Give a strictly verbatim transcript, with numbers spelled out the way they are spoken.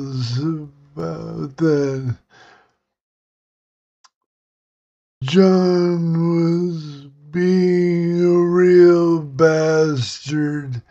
about that John was being a real bastard